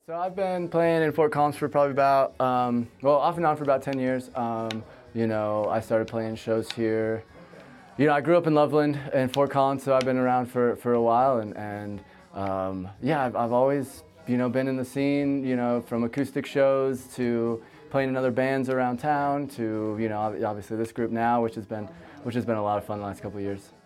So I've been playing in Fort Collins for probably about, off and on for about 10 years. I started playing shows here. I grew up in Loveland and Fort Collins, so I've been around for a while. I've always, been in the scene, from acoustic shows to playing in other bands around town to, obviously this group now, which has been a lot of fun the last couple of years.